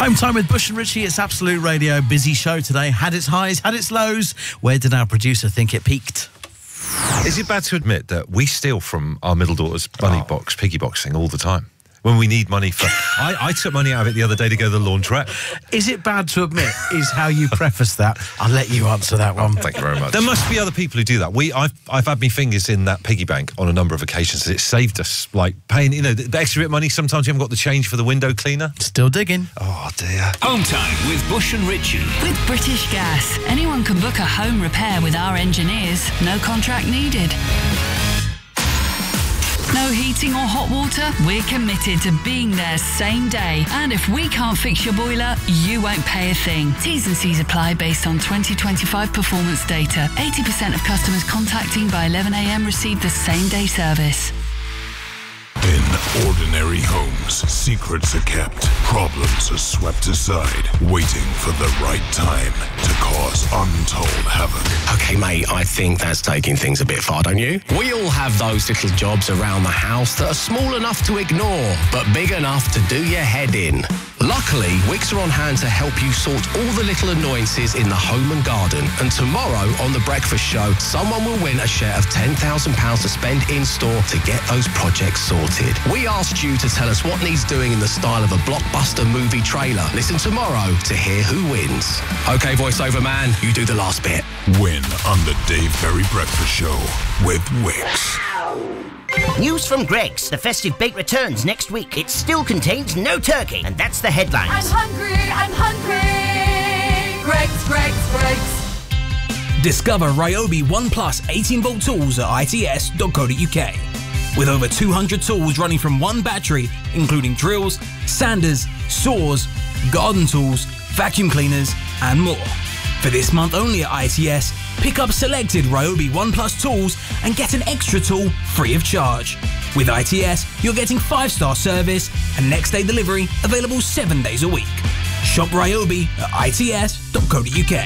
Home time with Bush and Richie. It's Absolute Radio. Busy show today. Had its highs, had its lows. Where did our producer think it peaked? Is it bad to admit that we steal from our middle daughter's bunny box, piggy box thing all the time? When we need money for... I took money out of it the other day to go to the laundrette. Is it bad to admit is how you preface that. I'll let you answer that one. Thank you very much. There must be other people who do that. I've had my fingers in that piggy bank on a number of occasions. It's saved us, like, paying, the extra bit of money. Sometimes you haven't got the change for the window cleaner. Still digging. Oh, dear. Home time with Bush and Richie. With British Gas, anyone can book a home repair with our engineers. No contract needed. No heating or hot water? We're committed to being there same day. And if we can't fix your boiler, you won't pay a thing. T's and C's apply based on 2025 performance data. 80% of customers contacting by 11 a.m. receive the same day service. In ordinary homes, secrets are kept, problems are swept aside, waiting for the right time to cause untold havoc. Okay, mate, I think that's taking things a bit far, don't you? We all have those little jobs around the house that are small enough to ignore, but big enough to do your head in. Luckily, Wix are on hand to help you sort all the little annoyances in the home and garden. And tomorrow on The Breakfast Show, someone will win a share of £10,000 to spend in-store to get those projects sorted. We asked you to tell us what needs doing in the style of a blockbuster movie trailer. Listen tomorrow to hear who wins. OK, voiceover man, you do the last bit. Win on The Dave Berry Breakfast Show with Wix. News from Greggs. The festive bake returns next week. It still contains no turkey, and that's the headlines. I'm hungry. Greggs. Discover Ryobi One Plus 18-volt tools at its.co.uk. With over 200 tools running from one battery, including drills, sanders, saws, garden tools, vacuum cleaners, and more. For this month only at ITS, pick up selected Ryobi One Plus tools and get an extra tool free of charge. With ITS, you're getting 5-star service and next-day delivery available 7 days a week. Shop Ryobi at its.co.uk.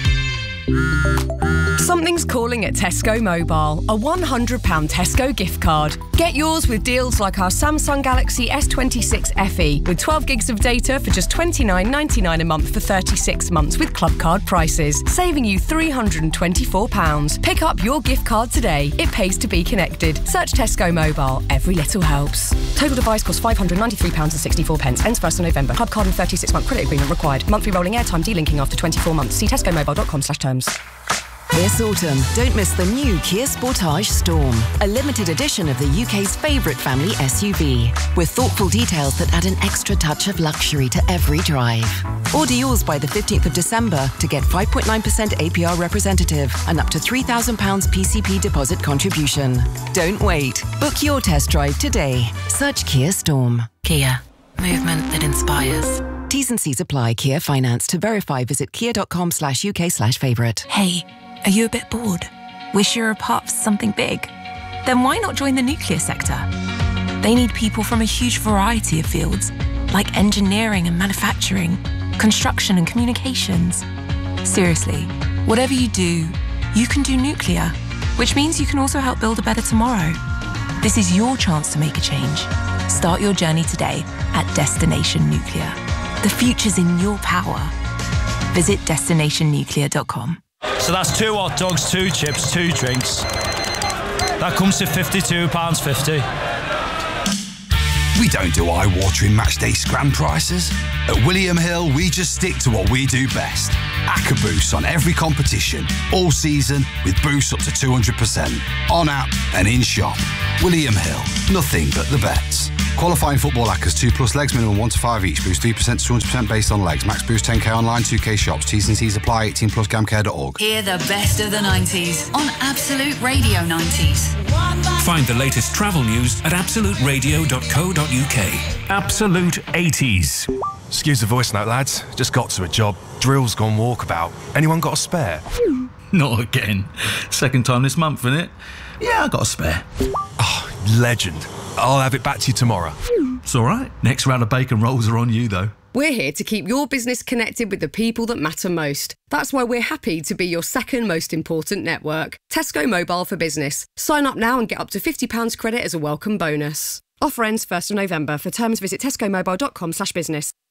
Something's calling at Tesco Mobile. A £100 Tesco gift card. Get yours with deals like our Samsung Galaxy S26 FE with 12 gigs of data for just $29.99 a month for 36 months with club card prices, saving you £324. Pick up your gift card today. It pays to be connected. Search Tesco Mobile. Every little helps. Total device costs £593.64. Ends 1st of November. Club card and 36-month credit agreement required. Monthly rolling airtime delinking after 24 months. See tescomobile.com/terms. This autumn, don't miss the new Kia Sportage Storm, a limited edition of the UK's favourite family SUV, with thoughtful details that add an extra touch of luxury to every drive. Order yours by the 15th of December to get 5.9% APR representative and up to £3,000 PCP deposit contribution. Don't wait. Book your test drive today. Search Kia Storm. Kia. Movement that inspires. T's and C's apply. Kia Finance. To verify, visit kia.com/UK/favourite. Hey, are you a bit bored? Wish you were a part of something big? Then why not join the nuclear sector? They need people from a huge variety of fields, like engineering and manufacturing, construction and communications. Seriously, whatever you do, you can do nuclear, which means you can also help build a better tomorrow. This is your chance to make a change. Start your journey today at Destination Nuclear. The future's in your power. Visit destinationnuclear.com. So that's 2 hot dogs, 2 chips, 2 drinks. That comes to £52.50. We don't do eye-watering matchday scram prices. At William Hill, we just stick to what we do best. ACCA boosts on every competition, all season, with boosts up to 200%. On app and in shop. William Hill, nothing but the bets. Qualifying football ACCAs 2+ legs, minimum 1 to 5 each. Boost 3% to 200% based on legs. Max boost 10k online, 2k shops. T's and C's apply. 18+ gamcare.org. Hear the best of the 90s on Absolute Radio 90s. Find the latest travel news at absoluteradio.co.uk. Absolute 80s. Excuse the voice note, lads. Just got to a job. Drill's gone walkabout. Anyone got a spare? Not again. Second time this month, isn't it? Yeah, I got a spare. Oh, legend. I'll have it back to you tomorrow. It's all right. Next round of bacon rolls are on you, though. We're here to keep your business connected with the people that matter most. That's why we're happy to be your second most important network. Tesco Mobile for Business. Sign up now and get up to £50 credit as a welcome bonus. Offer ends 1st of November. For terms, visit tescomobile.com/business.